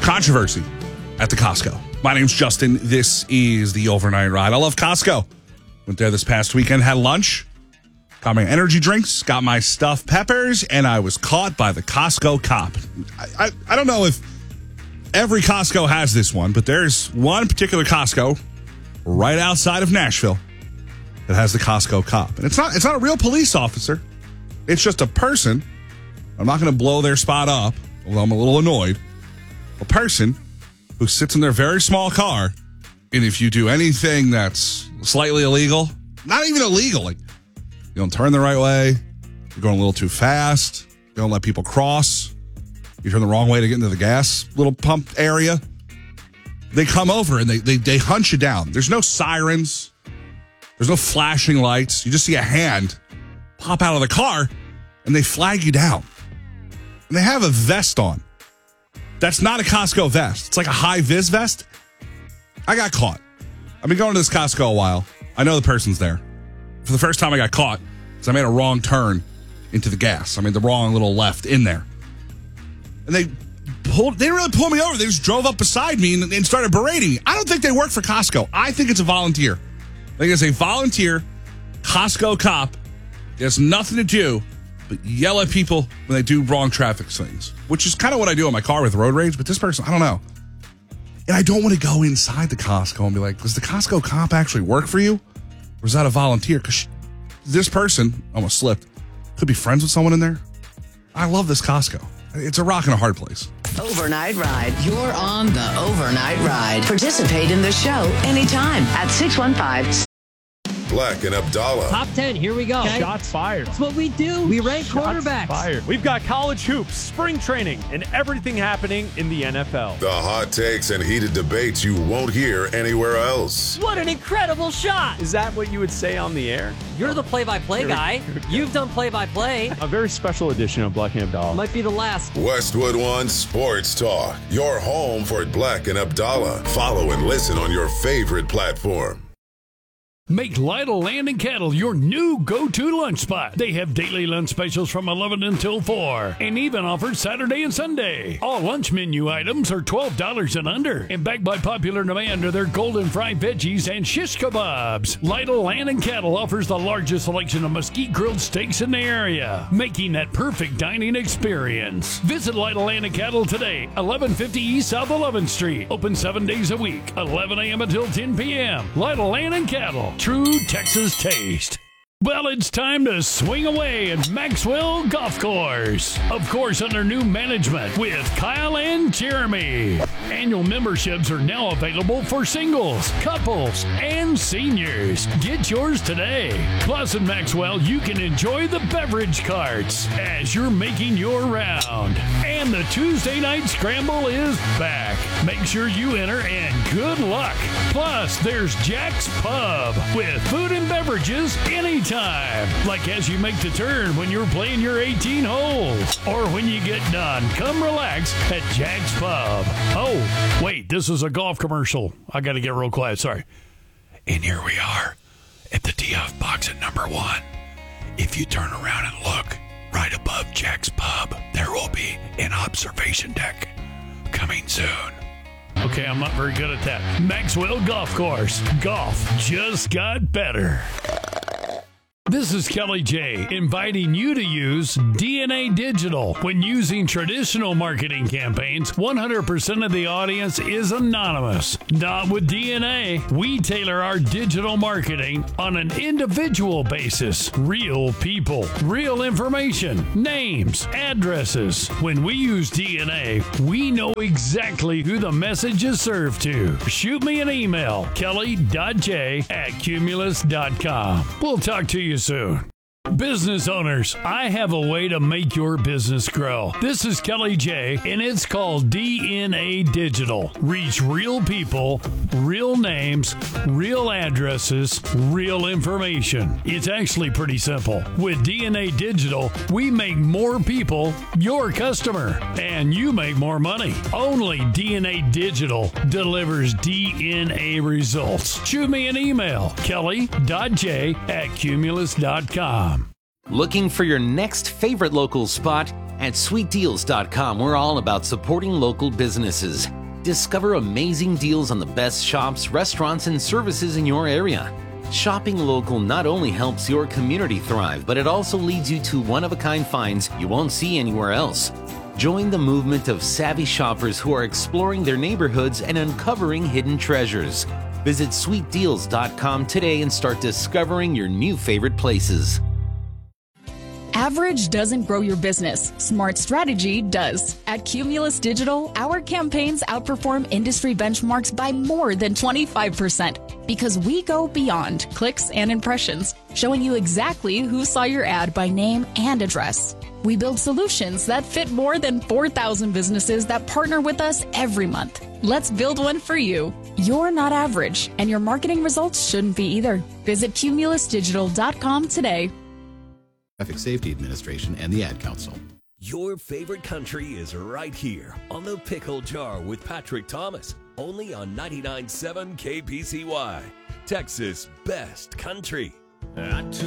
Controversy at the Costco. My name's Justin. This is the Overnight Ride. I love Costco. Went there this past weekend, had lunch, got my energy drinks, got my stuffed peppers, and I was caught by the Costco cop. I don't know if every Costco has this one, but there's one particular Costco right outside of Nashville that has the Costco cop. And it's not a real police officer. It's just a person. I'm not going to blow their spot up, although I'm a little annoyed. A person who sits in their very small car, and if you do anything that's slightly illegal, not even illegal, like you don't turn the right way, you're going a little too fast, you don't let people cross, you turn the wrong way to get into the gas little pump area, they come over and they hunt you down. There's no sirens, there's no flashing lights, you just see a hand pop out of the car and they flag you down. And they have a vest on. That's not a Costco vest. It's like a high-vis vest. I got caught. I've been going to this Costco a while. I know the person's there. For the first time I got caught, because I made a wrong turn into the gas. I made the wrong little left in there. And they didn't really pull me over. They just drove up beside me and started berating me. I don't think they work for Costco. I think it's a volunteer. I think it's a volunteer Costco cop. It has nothing to do but yell at people when they do wrong traffic things, which is kind of what I do in my car with road rage. But this person, I don't know. And I don't want to go inside the Costco and be like, does the Costco cop actually work for you? Or is that a volunteer? Because this person, almost slipped, could be friends with someone in there. I love this Costco. It's a rock and a hard place. Overnight Ride. You're on the Overnight Ride. Participate in the show anytime at 615- Black and Abdallah. Top 10, here we go. Okay. Shots fired. That's what we do. We rank quarterbacks. Fired. We've got college hoops, spring training, and everything happening in the NFL. The hot takes and heated debates you won't hear anywhere else. What an incredible shot. Is that what you would say on the air? You're the play-by-play guy. You've done play-by-play. A very special edition of Black and Abdallah. Might be the last. Westwood One Sports Talk. Your home for Black and Abdallah. Follow and listen on your favorite platform. Make Lytle Land and Cattle your new go-to lunch spot. They have daily lunch specials from 11 until 4 and even offer Saturday and Sunday. All lunch menu items are $12 and under. And backed by popular demand are their golden fried veggies and shish kebabs. Lytle Land and Cattle offers the largest selection of mesquite grilled steaks in the area, making that perfect dining experience. Visit Lytle Land and Cattle today, 1150 East South 11th Street. Open 7 days a week, 11 a.m. until 10 p.m. Lytle Land and Cattle. True Texas taste. Well, it's time to swing away at Maxwell Golf Course. Of course, under new management with Kyle and Jeremy. Annual memberships are now available for singles, couples, and seniors. Get yours today. Plus, at Maxwell, you can enjoy the beverage carts as you're making your round. And the Tuesday night scramble is back. Make sure you enter and good luck. Plus, there's Jack's Pub with food and beverages anytime. Like as you make the turn when you're playing your 18 holes. Or when you get done, come relax at Jack's Pub. Oh, wait, this is a golf commercial. I got to get real quiet, sorry. And here we are at the tee-off box at number 1. If you turn around and look, right above Jack's Pub, there will be an observation deck coming soon. Okay, I'm not very good at that. Maxwell Golf Course. Golf just got better. This is Kelly J, inviting you to use DNA Digital. When using traditional marketing campaigns, 100% of the audience is anonymous. Not with DNA. We tailor our digital marketing on an individual basis. Real people, real information, names, addresses. When we use DNA, we know exactly who the message is served to. Shoot me an email, kelly.j@cumulus.com. We'll talk to you soon. Business owners, I have a way to make your business grow. This is Kelly J, and it's called DNA Digital. Reach real people, real names, real addresses, real information. It's actually pretty simple. With DNA Digital, we make more people your customer, and you make more money. Only DNA Digital delivers DNA results. Shoot me an email, kelly.j@cumulus.com. Looking for your next favorite local spot? At sweetdeals.com, we're all about supporting local businesses. Discover amazing deals on the best shops, restaurants, and services in your area. Shopping local not only helps your community thrive, but it also leads you to one-of-a-kind finds you won't see anywhere else. Join the movement of savvy shoppers who are exploring their neighborhoods and uncovering hidden treasures. Visit sweetdeals.com today and start discovering your new favorite places. Average doesn't grow your business. Smart strategy does. At Cumulus Digital, our campaigns outperform industry benchmarks by more than 25% because we go beyond clicks and impressions, showing you exactly who saw your ad by name and address. We build solutions that fit more than 4,000 businesses that partner with us every month. Let's build one for you. You're not average, and your marketing results shouldn't be either. Visit cumulusdigital.com today. Traffic Safety Administration and the Ad Council. Your favorite country is right here on the Pickle Jar with Patrick Thomas, only on 99.7 KPCY, Texas' best country.